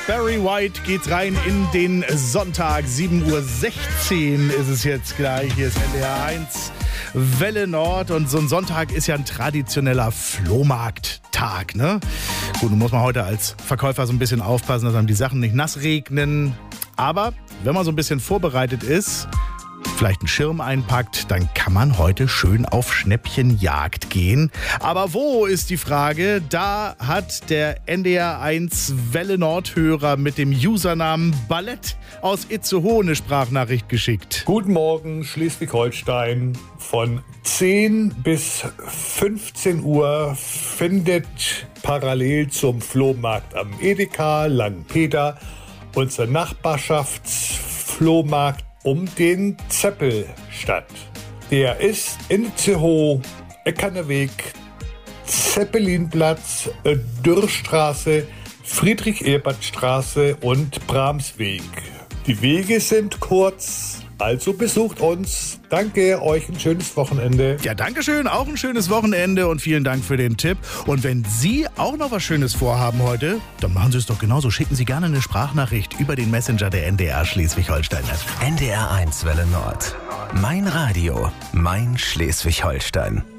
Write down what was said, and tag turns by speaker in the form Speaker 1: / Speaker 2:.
Speaker 1: Barry White geht rein in den Sonntag. 7:16 Uhr ist es jetzt gleich. Hier ist NDR 1 Welle Nord. Und so ein Sonntag ist ja ein traditioneller Flohmarkttag, ne? Gut, nun muss man heute als Verkäufer so ein bisschen aufpassen, dass einem die Sachen nicht nass regnen. Aber wenn man so ein bisschen vorbereitet ist, vielleicht einen Schirm einpackt, dann kann man heute schön auf Schnäppchenjagd gehen. Aber wo ist die Frage? Da hat der NDR 1 Welle Nord-Hörer mit dem Usernamen Ballett aus Itzehoe eine Sprachnachricht geschickt.
Speaker 2: Guten Morgen, Schleswig-Holstein. Von 10 bis 15 Uhr findet parallel zum Flohmarkt am Edeka Langpeter unser Nachbarschaftsflohmarkt um den Zeppel statt. Der ist in Itzehoe, Eckernerweg, Zeppelinplatz, Dürrstraße, Friedrich-Ebert-Straße und Bramsweg. Die Wege sind kurz, also besucht uns. Danke, euch ein schönes Wochenende.
Speaker 1: Ja, danke schön, auch ein schönes Wochenende und vielen Dank für den Tipp. Und wenn Sie auch noch was Schönes vorhaben heute, dann machen Sie es doch genauso. Schicken Sie gerne eine Sprachnachricht über den Messenger der NDR Schleswig-Holstein-App.
Speaker 3: NDR 1 Welle Nord. Mein Radio, mein Schleswig-Holstein.